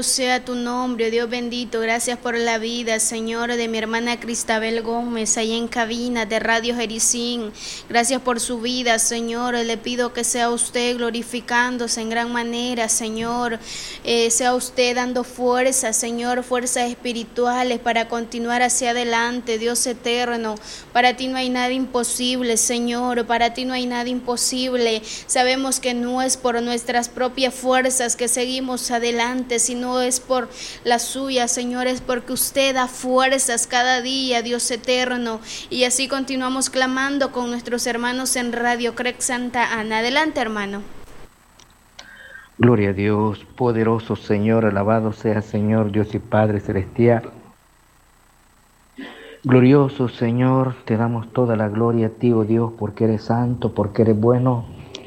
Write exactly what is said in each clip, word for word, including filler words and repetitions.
Sea tu nombre, Dios bendito. Gracias por la vida, Señor, de mi hermana Cristabel Gómez, ahí en cabina de Radio Jericín. Gracias por su vida, Señor. Le pido que sea usted glorificándose en gran manera, Señor. Eh, sea usted dando fuerzas, Señor, fuerzas espirituales para continuar hacia adelante, Dios eterno. Para ti no hay nada imposible, Señor. Para ti no hay nada imposible. Sabemos que no es por nuestras propias fuerzas que seguimos adelante, sino es por la suya, Señor, es porque usted da fuerzas cada día, Dios eterno. Y así continuamos clamando con nuestros hermanos en Radio Crec Santa Ana. Adelante, hermano. Gloria a Dios, poderoso Señor, alabado sea Señor, Dios y Padre Celestial. Glorioso Señor, te damos toda la gloria a ti, oh Dios, porque eres santo, porque eres bueno,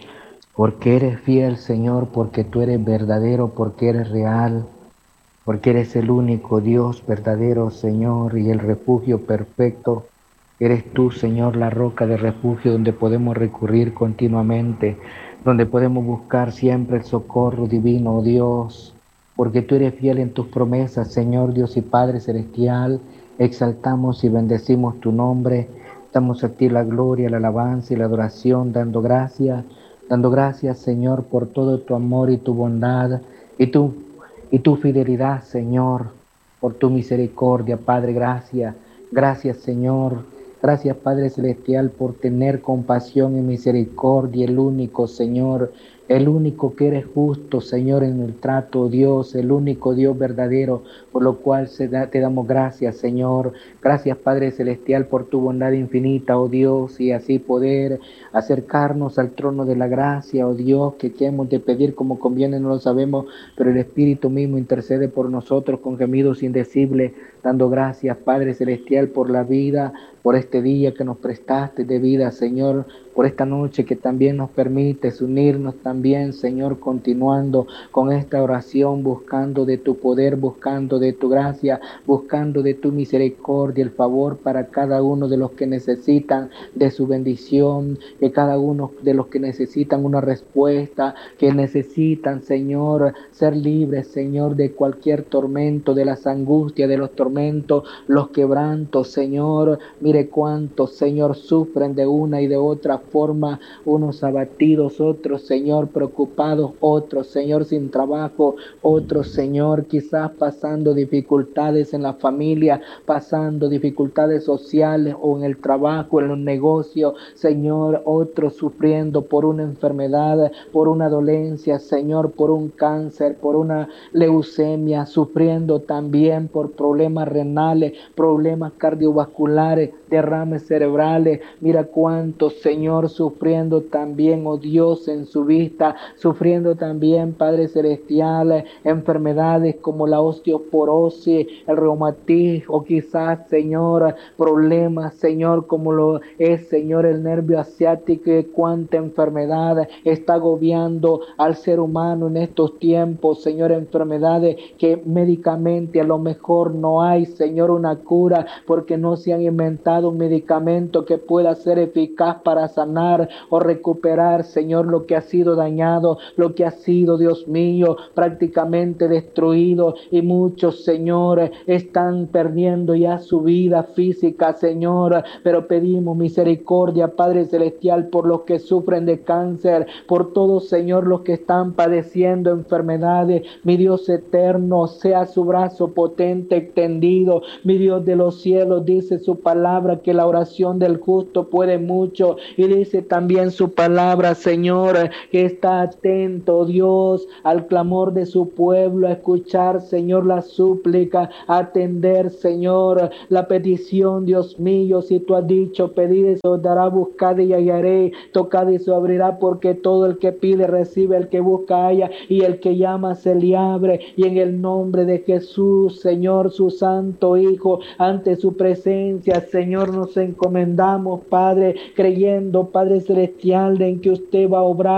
porque eres fiel, Señor, porque tú eres verdadero, porque eres real, porque eres el único Dios verdadero, Señor, y el refugio perfecto. Eres tú, Señor, la roca de refugio donde podemos recurrir continuamente, donde podemos buscar siempre el socorro divino, oh Dios, porque tú eres fiel en tus promesas, Señor, Dios y Padre Celestial. Exaltamos y bendecimos tu nombre, damos a ti la gloria, la alabanza y la adoración, dando gracias, dando gracias, Señor, por todo tu amor y tu bondad y tu, y tu fidelidad, Señor, por tu misericordia, Padre, gracias, gracias, Señor. Gracias, Padre Celestial, por tener compasión y misericordia, el único, Señor, el único que eres justo, Señor, en el trato, Dios, el único Dios verdadero, por lo cual te damos gracias, Señor. Gracias, Padre Celestial, por tu bondad infinita, oh Dios, y así poder acercarnos al trono de la gracia, oh Dios, que qué hemos de pedir como conviene, no lo sabemos, pero el Espíritu mismo intercede por nosotros con gemidos indecibles, dando gracias, Padre Celestial, por la vida, por este día que nos prestaste de vida, Señor, por esta noche que también nos permites unirnos también, Señor, continuando con esta oración, buscando de tu poder, buscando de tu gracia, buscando de tu misericordia, el favor para cada uno de los que necesitan de su bendición, que cada uno de los que necesitan una respuesta, que necesitan, Señor, ser libres, Señor, de cualquier tormento, de las angustias, de los tormentos, los quebrantos, Señor. Mire cuántos, Señor, sufren de una y de otra forma, unos abatidos, otros, Señor, preocupados, otros, Señor, sin trabajo, otros, Señor, quizás pasando dificultades en la familia, pasando dificultades sociales o en el trabajo, en los negocios, Señor, otros sufriendo por una enfermedad, por una dolencia, Señor, por un cáncer, por una leucemia, sufriendo también por problemas renales, problemas cardiovasculares, derrames cerebrales. Mira cuántos, Señor, sufriendo también, oh Dios, en su vista, sufriendo también, Padre Celestial, enfermedades como la osteoporosis, el reumatismo, o quizás, Señor, problemas, Señor, como lo es, Señor, el nervio asiático. Cuánta enfermedad está agobiando al ser humano en estos tiempos, Señor, enfermedades que médicamente a lo mejor no hay, Señor, una cura, porque no se han inventado un medicamento que pueda ser eficaz para sanar o recuperar, Señor, lo que ha sido dañado, lo que ha sido, Dios mío, prácticamente destruido, y muchos, Señor, están perdiendo ya su vida física, Señor, pero pedimos misericordia, Padre Celestial, por los que sufren de cáncer, por todos, Señor, los que están padeciendo enfermedades. Mi Dios eterno, sea su brazo potente extendido. Mi Dios de los cielos, dice su palabra que la oración del justo puede mucho, y dice también su palabra, Señor, que está atento, Dios, al clamor de su pueblo, a escuchar, Señor, la súplica, a atender, Señor, la petición, Dios mío. Si tú has dicho, pedid y se os dará, buscad y hallaré, tocad y se abrirá, porque todo el que pide recibe, el que busca halla, y el que llama se le abre. Y en el nombre de Jesús, Señor, su santo Hijo, ante su presencia, Señor, nos encomendamos, Padre, creyendo, Padre Celestial, en que usted va a obrar y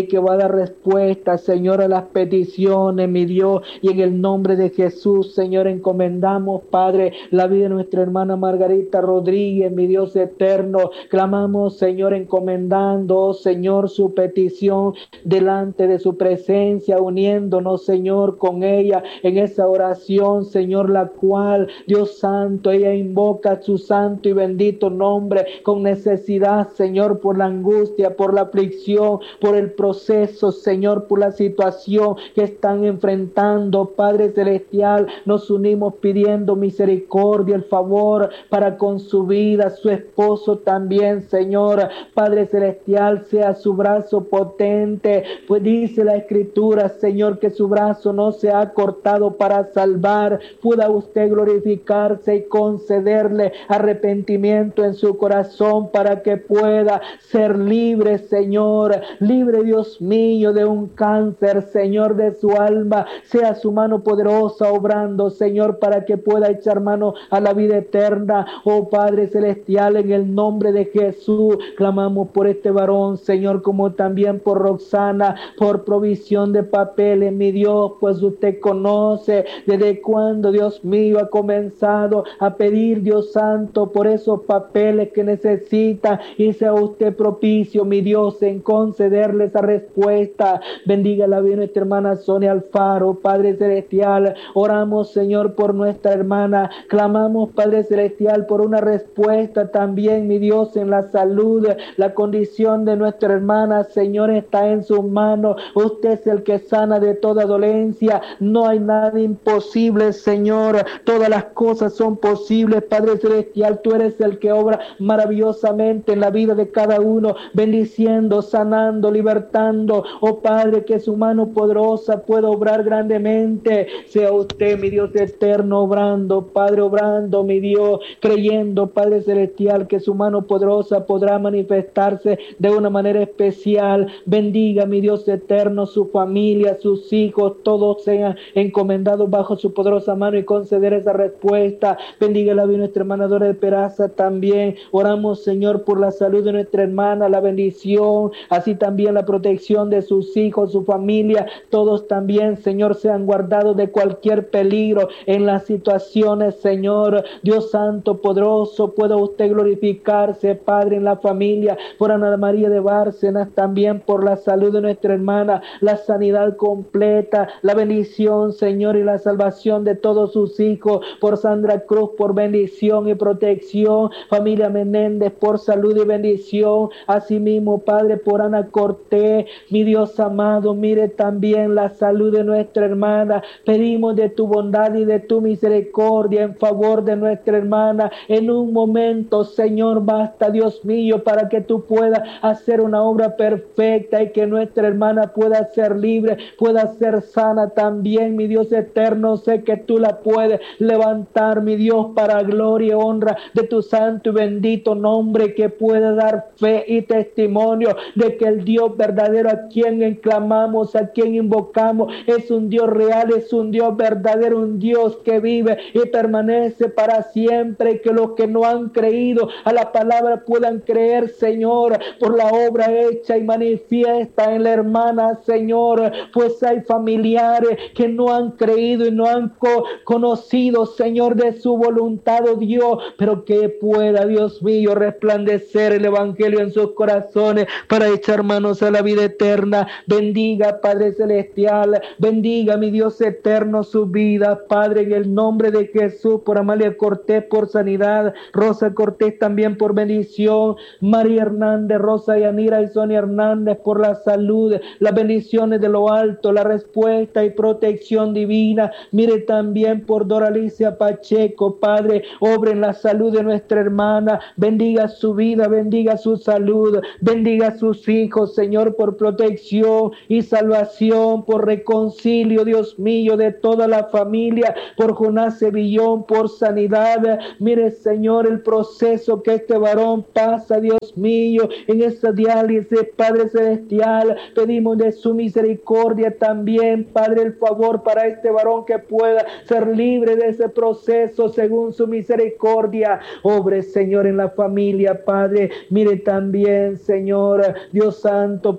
y que va a dar respuesta, Señor, a las peticiones, mi Dios, y en el nombre de Jesús, Señor, encomendamos, Padre, la vida de nuestra hermana Margarita Rodríguez, mi Dios eterno. Clamamos, Señor, encomendando, Señor, su petición delante de su presencia, uniéndonos, Señor, con ella en esa oración, Señor, la cual, Dios santo, ella invoca su santo y bendito nombre con necesidad, Señor, por la angustia, por la aflicción, por el proceso, Señor, por la situación que están enfrentando. Padre celestial, nos unimos pidiendo misericordia, el favor para con su vida, su esposo también, Señor. Padre celestial, sea su brazo potente, pues dice la Escritura, Señor, que su brazo no se ha cortado para salvar. Pueda usted glorificarse y concederle arrepentimiento en su corazón para que pueda ser libre, Señor, libre, Dios mío, de un cáncer, Señor, de su alma. Sea su mano poderosa obrando, Señor, para que pueda echar mano a la vida eterna. Oh Padre celestial, en el nombre de Jesús, clamamos por este varón, Señor, como también por Roxana, por provisión de papeles, mi Dios, pues usted conoce desde cuándo, Dios mío, ha comenzado a pedir, Dios santo, por esos papeles que necesita, y sea usted propicio, mi Dios, en concederle esa respuesta. Bendiga la vida de nuestra hermana Sonia Alfaro, Padre celestial. Oramos, Señor, por nuestra hermana. Clamamos, Padre celestial, por una respuesta también, mi Dios, en la salud. La condición de nuestra hermana, Señor, está en sus manos. Usted es el que sana de toda dolencia. No hay nada imposible, Señor. Todas las cosas son posibles, Padre celestial. Tú eres el que obra maravillosamente en la vida de cada uno, bendiciendo, sanando, libertando. Oh Padre, que su mano poderosa pueda obrar grandemente. Sea usted, mi Dios eterno, obrando, Padre, obrando, mi Dios, creyendo, Padre celestial, que su mano poderosa podrá manifestarse de una manera especial. Bendiga, mi Dios eterno, su familia, sus hijos, todos sean encomendados bajo su poderosa mano y conceder esa respuesta. Bendiga la vida de nuestra hermana Dora de Peraza también. Oramos, Señor, por la salud de nuestra hermana, la bendición, así también la protección de sus hijos, su familia. Todos también, Señor, sean guardados de cualquier peligro en las situaciones, Señor. Dios santo, poderoso, pueda usted glorificarse, Padre, en la familia, por Ana María de Bárcenas, también por la salud de nuestra hermana, la sanidad completa, la bendición, Señor, y la salvación de todos sus hijos, por Sandra Cruz, por bendición y protección, familia Menéndez, por salud y bendición, asimismo, Padre, por Ana Cortés, mi Dios amado, mire también la salud de nuestra hermana. Pedimos de tu bondad y de tu misericordia en favor de nuestra hermana. En un momento, Señor, basta, Dios mío, para que tú puedas hacer una obra perfecta y que nuestra hermana pueda ser libre, pueda ser sana también, mi Dios eterno. Sé que tú la puedes levantar, mi Dios, para gloria y honra de tu santo y bendito nombre, que pueda dar fe y testimonio de que el Dios verdadero a quien clamamos, a quien invocamos, es un Dios real, es un Dios verdadero, un Dios que vive y permanece para siempre, y que los que no han creído a la palabra puedan creer, Señor, por la obra hecha y manifiesta en la hermana, Señor, pues hay familiares que no han creído y no han co- conocido, Señor, de su voluntad, oh Dios, pero que pueda, Dios mío, resplandecer el evangelio en sus corazones para echar manos a la vida eterna. Bendiga, Padre celestial, bendiga, mi Dios eterno, su vida, Padre, en el nombre de Jesús, por Amalia Cortés, por sanidad, Rosa Cortés también por bendición, María Hernández, Rosa Yanira y Sonia Hernández por la salud, las bendiciones de lo alto, la respuesta y protección divina. Mire también por Dora Alicia Pacheco, Padre, obre en la salud de nuestra hermana, bendiga su vida, bendiga su salud, bendiga a sus hijos, Señor, por protección y salvación, por reconcilio, Dios mío, de toda la familia, por Jonás Sevillón, por sanidad. Mire, Señor, el proceso que este varón pasa, Dios mío, en esa diálisis, Padre celestial, pedimos de su misericordia también, Padre, el favor para este varón que pueda ser libre de ese proceso según su misericordia. Obre, Señor, en la familia, Padre. Mire también, Señor, Dios santo,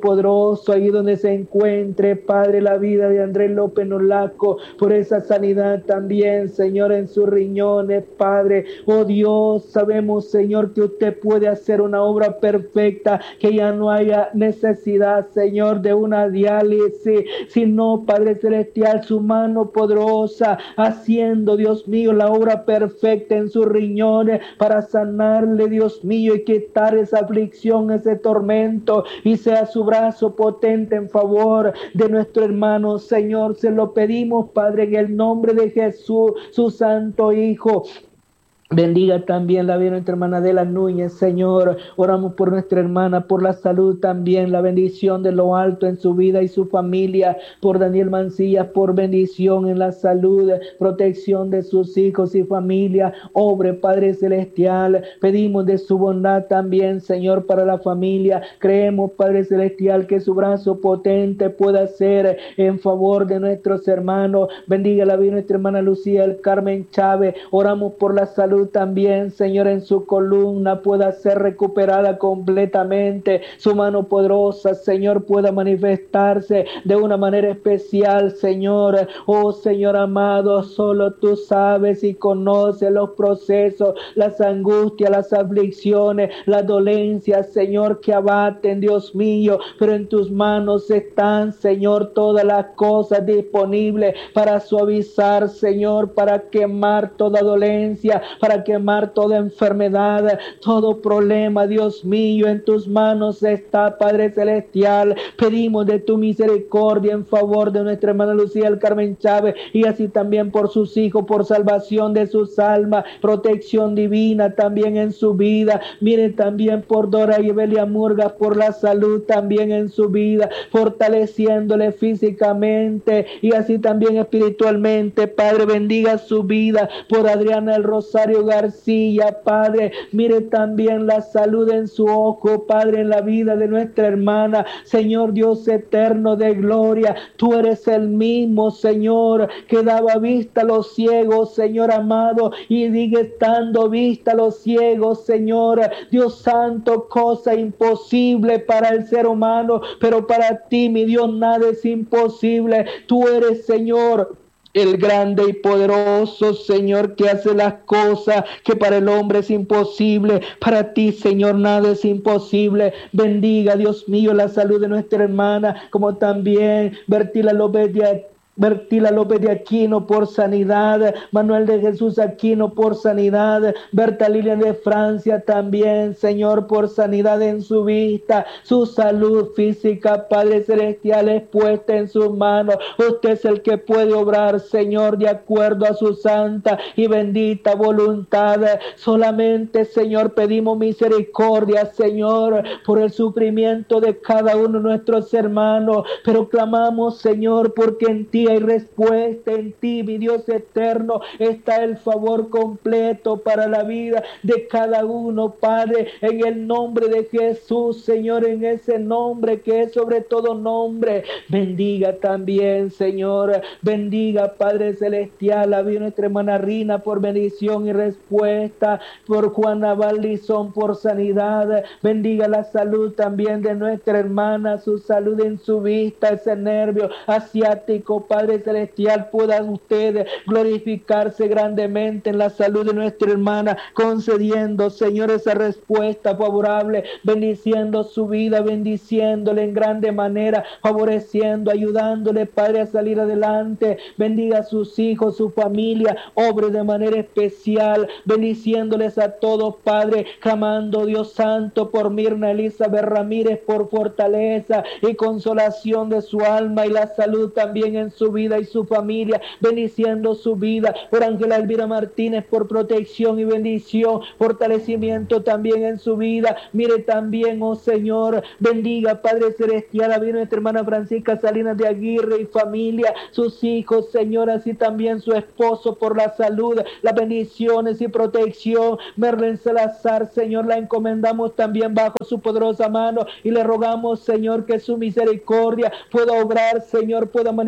poderoso, ahí donde se encuentre, Padre, la vida de Andrés López Nolasco, por esa sanidad también, Señor, en sus riñones, Padre. Oh Dios, sabemos, Señor, que usted puede hacer una obra perfecta, que ya no haya necesidad, Señor, de una diálisis, sino, Padre Celestial, su mano poderosa, haciendo, Dios mío, la obra perfecta en sus riñones, para sanarle, Dios mío, y quitar esa aflicción, ese tormento, y sea su brazo potente en favor de nuestro hermano, Señor. Se lo pedimos, Padre, en el nombre de Jesús, su santo Hijo. Bendiga también la vida de nuestra hermana Adela Núñez, Señor. Oramos por nuestra hermana, por la salud también, la bendición de lo alto en su vida y su familia. Por Daniel Mancilla, por bendición en la salud, protección de sus hijos y familia. Obre, Padre Celestial. Pedimos de su bondad también, Señor, para la familia. Creemos, Padre Celestial, que su brazo potente pueda ser en favor de nuestros hermanos. Bendiga la vida de nuestra hermana Lucía El Carmen Chávez. Oramos por la salud también, Señor, en su columna pueda ser recuperada completamente, su mano poderosa, Señor, pueda manifestarse de una manera especial, Señor. Oh Señor amado, solo tú sabes y conoces los procesos, las angustias, las aflicciones, las dolencias, Señor, que abaten, Dios mío, pero en tus manos están, Señor, todas las cosas disponibles para suavizar, Señor, para quemar toda dolencia, para quemar toda enfermedad, todo problema, Dios mío, en tus manos está, Padre Celestial. Pedimos de tu misericordia en favor de nuestra hermana Lucía El Carmen Chávez, y así también por sus hijos, por salvación de sus almas, protección divina también en su vida. Mire también por Dora y Evelia Murgas, por la salud también en su vida, fortaleciéndole físicamente y así también espiritualmente. Padre, bendiga su vida. Por Adriana El Rosario García, Padre, mire también la salud en su ojo, Padre, en la vida de nuestra hermana. Señor Dios eterno de gloria, tú eres el mismo, Señor, que daba vista a los ciegos, Señor amado, y sigue dando vista a los ciegos, Señor. Dios santo, cosa imposible para el ser humano, pero para ti, mi Dios, nada es imposible. Tú eres, Señor, el grande y poderoso, Señor, que hace las cosas que para el hombre es imposible. Para ti, Señor, nada es imposible. Bendiga, Dios mío, la salud de nuestra hermana, como también Bertila López de Bertila López de Aquino por sanidad, Manuel de Jesús Aquino por sanidad, Berta Lilian de Francia también, Señor, por sanidad en su vista, su salud física, Padre Celestial, es puesta en sus manos. Usted es el que puede obrar, Señor, de acuerdo a su santa y bendita voluntad. Solamente, Señor, pedimos misericordia, Señor, por el sufrimiento de cada uno de nuestros hermanos, pero clamamos, Señor, porque en ti hay respuesta, en ti, mi Dios eterno, está el favor completo para la vida de cada uno, Padre, en el nombre de Jesús, Señor, en ese nombre que es sobre todo nombre. Bendiga también, Señor, bendiga, Padre Celestial, la vida de nuestra hermana Rina por bendición y respuesta, por Juana Valdizón por sanidad. Bendiga la salud también de nuestra hermana, su salud en su vista, ese nervio asiático, Padre Celestial, puedan ustedes glorificarse grandemente en la salud de nuestra hermana, concediendo, Señor, esa respuesta favorable, bendiciendo su vida, bendiciéndole en grande manera, favoreciendo, ayudándole, Padre, a salir adelante. Bendiga a sus hijos, su familia, obre de manera especial, bendiciéndoles a todos, Padre, clamando, Dios Santo, por Mirna Elizabeth Ramírez, por fortaleza y consolación de su alma y la salud también en su vida y su familia, bendiciendo su vida, por Ángela Elvira Martínez, por protección y bendición, fortalecimiento también en su vida. Mire también, oh Señor, bendiga, Padre Celestial, a nuestra hermana Francisca Salinas de Aguirre y familia, sus hijos, Señor, así también su esposo, por la salud, las bendiciones y protección. Merlin Salazar, Señor, la encomendamos también bajo su poderosa mano y le rogamos, Señor, que su misericordia pueda obrar, Señor, pueda manifestar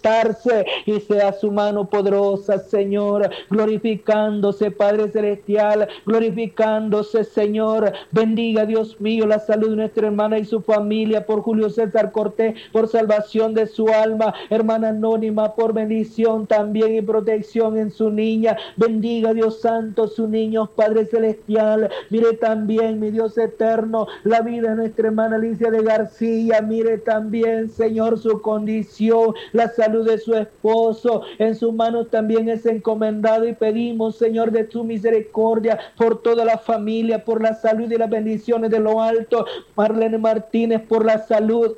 manifestarse y sea su mano poderosa, Señor, glorificándose, Padre Celestial, glorificándose, Señor. Bendiga, Dios mío, la salud de nuestra hermana y su familia, por Julio César Cortés, por salvación de su alma, hermana Anónima, por bendición también y protección en su niña. Bendiga, Dios Santo, su niño, Padre Celestial. Mire también, mi Dios eterno, la vida de nuestra hermana Alicia de García. Mire también, Señor, su condición, la salud de su esposo. En sus manos también es encomendado y pedimos, Señor, de tu misericordia por toda la familia, por la salud y las bendiciones de lo alto. Marlene Martínez, por la salud.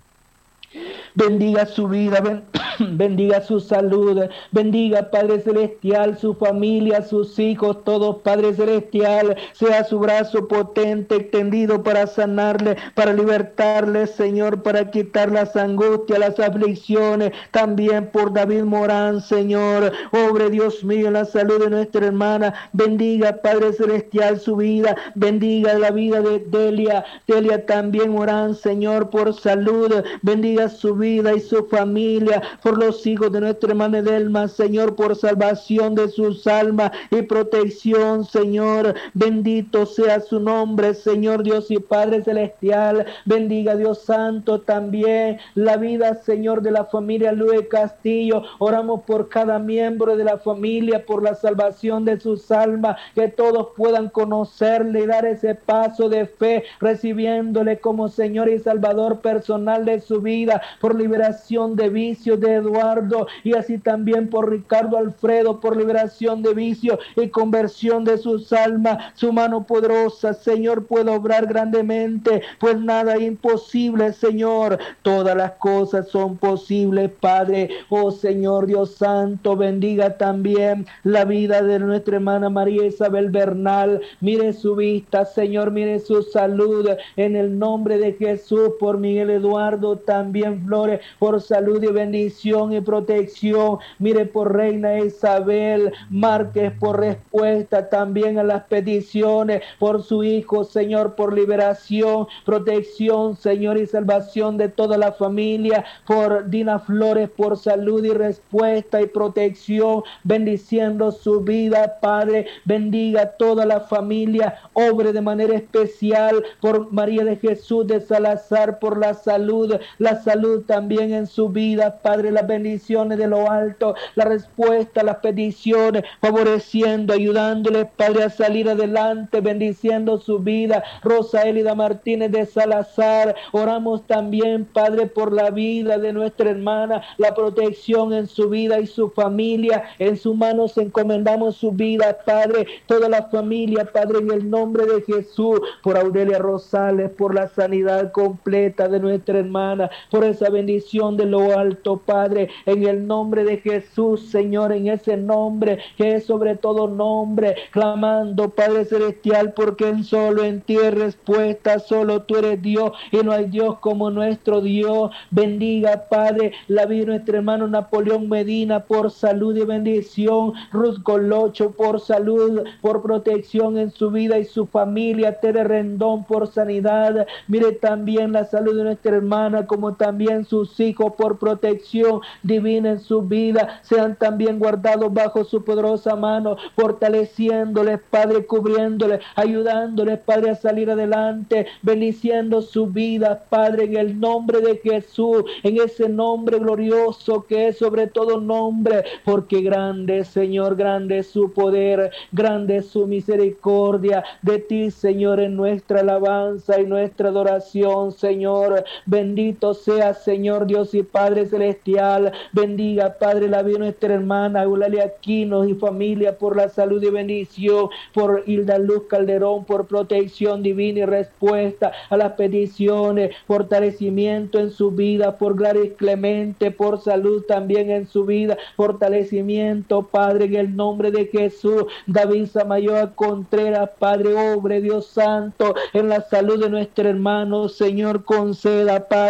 Bendiga su vida, ben, bendiga su salud, bendiga, Padre Celestial, su familia, sus hijos, todos, Padre Celestial, sea su brazo potente extendido para sanarle, para libertarle, Señor, para quitar las angustias, las aflicciones, también por David Morán, Señor, obre, Dios mío, en la salud de nuestra hermana. Bendiga, Padre Celestial, su vida, bendiga la vida de Delia, Delia también Morán, Señor, por salud, bendiga su vida y su familia, por los hijos de nuestra hermana Edelma, Señor, por salvación de sus almas y protección, Señor. Bendito sea su nombre, Señor Dios y Padre Celestial. Bendiga, Dios Santo, también la vida, Señor, de la familia Luis Castillo. Oramos por cada miembro de la familia, por la salvación de sus almas, que todos puedan conocerle y dar ese paso de fe, recibiéndole como Señor y Salvador personal de su vida, por liberación de vicios de Eduardo y así también por Ricardo Alfredo, por liberación de vicios y conversión de sus almas. Su mano poderosa, Señor, puede obrar grandemente, pues nada es imposible, Señor. Todas las cosas son posibles, Padre. Oh Señor Dios Santo, bendiga también la vida de nuestra hermana María Isabel Bernal. Mire su vista, Señor, mire su salud, en el nombre de Jesús. Por Miguel Eduardo también, Flores, por salud y bendición y protección. Mire por Reina Isabel Márquez, por respuesta también a las peticiones, por su hijo, Señor, por liberación, protección, Señor, y salvación de toda la familia. Por Dina Flores, por salud y respuesta y protección, bendiciendo su vida, Padre. Bendiga toda la familia, obre de manera especial por María de Jesús de Salazar, por la salud, la salud también en su vida, Padre, las bendiciones de lo alto, la respuesta a las peticiones, favoreciendo, ayudándole, Padre, a salir adelante, bendiciendo su vida. Rosa Elida Martínez de Salazar, oramos también, Padre, por la vida de nuestra hermana, la protección en su vida y su familia. En sus manos encomendamos su vida, Padre, toda la familia, Padre, en el nombre de Jesús. Por Aurelia Rosales, por la sanidad completa de nuestra hermana, por esa bendición de lo alto, Padre, en el nombre de Jesús, Señor, en ese nombre que es sobre todo nombre, clamando, Padre Celestial, porque en solo en ti hay respuesta, solo tú eres Dios y no hay Dios como nuestro Dios. Bendiga, Padre, la vida de nuestro hermano Napoleón Medina, por salud y bendición. Ruth Colocho, por salud, por protección en su vida y su familia. Tere Rendón, por sanidad. Mire también la salud de nuestra hermana, como también sus hijos, por protección divina en su vida. Sean también guardados bajo su poderosa mano, fortaleciéndoles, Padre, cubriéndoles, ayudándoles, Padre, a salir adelante, bendiciendo su vida, Padre, en el nombre de Jesús, en ese nombre glorioso que es sobre todo nombre, porque grande, Señor, grande es su poder, grande es su misericordia. De ti, Señor, en nuestra alabanza y nuestra adoración, Señor. Bendito sea, Señor Dios y Padre Celestial. Bendiga, Padre, la vida de nuestra hermana Eulalia Aquinos y familia, por la salud y bendición, por Hilda Luz Calderón, por protección divina y respuesta a las peticiones, fortalecimiento en su vida, por Gladys Clemente, por salud también en su vida, fortalecimiento, Padre, en el nombre de Jesús. David Samayoa Contreras, Padre, obre, Dios Santo, en la salud de nuestro hermano, Señor, conceda, Padre,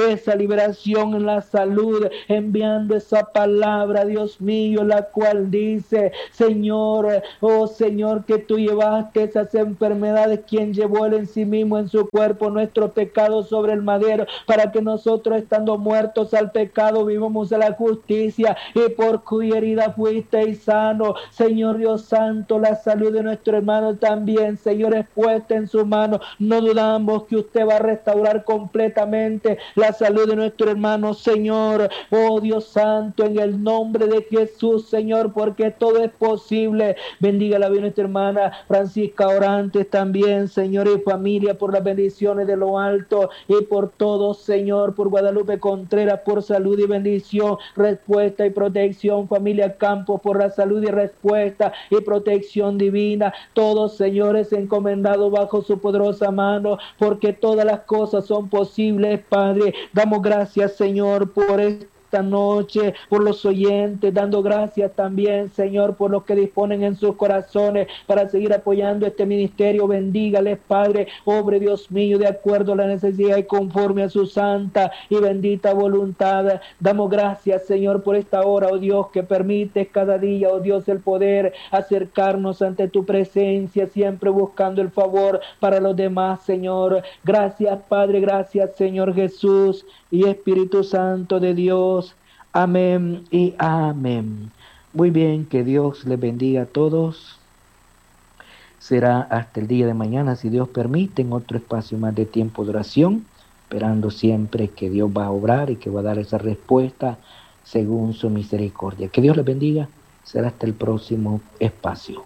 esa liberación en la salud, enviando esa palabra, Dios mío, la cual dice, Señor, oh Señor, que tú llevaste esas enfermedades, quien llevó él en sí mismo en su cuerpo nuestro pecado sobre el madero, para que nosotros, estando muertos al pecado, vivamos a la justicia, y por cuya herida fuisteis sano. Señor Dios Santo, la salud de nuestro hermano también, Señor, es puesta en su mano. No dudamos que usted va a restaurar completamente la salud de nuestro hermano, Señor. Oh Dios Santo, en el nombre de Jesús, Señor, porque todo es posible. Bendiga la vida de nuestra hermana Francisca Orantes también, Señor, y familia, por las bendiciones de lo alto, y por todos, Señor, por Guadalupe Contreras, por salud y bendición, respuesta y protección, familia Campos, por la salud y respuesta y protección divina, todos, señores, encomendados bajo su poderosa mano, porque todas las cosas son posibles, Padre. Damos gracias, Señor, por esto. Esta noche, por los oyentes, dando gracias también, Señor, por los que disponen en sus corazones para seguir apoyando este ministerio. Bendígales, Padre, obre, Dios mío, de acuerdo a la necesidad y conforme a su santa y bendita voluntad. Damos gracias, Señor, por esta hora, oh Dios, que permites cada día, oh Dios, el poder acercarnos ante tu presencia, siempre buscando el favor para los demás, Señor. Gracias, Padre, gracias, Señor Jesús y Espíritu Santo de Dios. Amén y amén. Muy bien, que Dios les bendiga a todos. Será hasta el día de mañana, si Dios permite, en otro espacio más de tiempo de oración, esperando siempre que Dios va a obrar y que va a dar esa respuesta según su misericordia. Que Dios les bendiga. Será hasta el próximo espacio.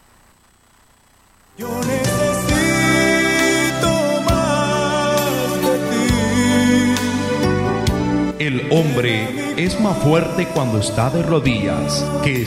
Yo necesito más de ti. El hombre es más fuerte cuando está de rodillas que